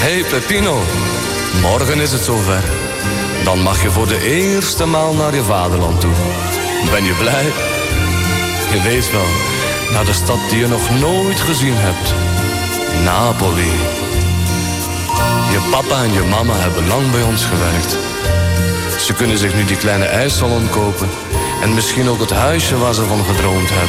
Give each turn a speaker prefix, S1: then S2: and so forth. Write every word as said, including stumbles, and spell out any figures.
S1: Hey Peppino, morgen is het zover. Dan mag je voor de eerste maal naar je vaderland toe. Ben je blij? Je weet wel, naar de stad die je nog nooit gezien hebt. Napoli. Je papa en je mama hebben lang bij ons gewerkt. Ze kunnen zich nu die kleine ijssalon kopen. En misschien ook het huisje waar ze van gedroomd hebben.